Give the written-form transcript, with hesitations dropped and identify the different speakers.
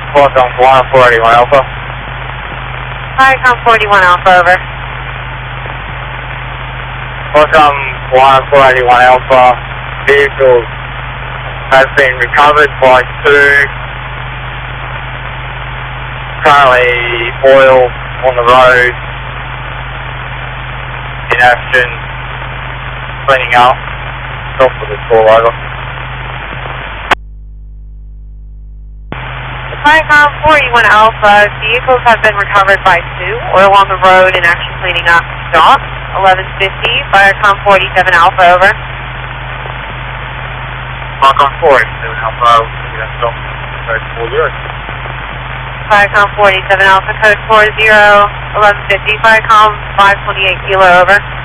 Speaker 1: Welcome, 481 Alpha.
Speaker 2: Viacom 41 Alpha, over.
Speaker 1: Welcome, 481 Alpha. Vehicle has been recovered by 2. Currently oil on the road. In action. Cleaning up. Stop for the call, over.
Speaker 2: Viacom 41 Alpha, vehicles have been recovered by 2. Oil on the road in action cleaning up. Stop. 1150. Viacom 47 Alpha, over.
Speaker 1: Viacom 47 Alpha, stop. Code 40.
Speaker 2: Viacom 47 Alpha, code 40. 1150. Viacom 528 Kilo, over.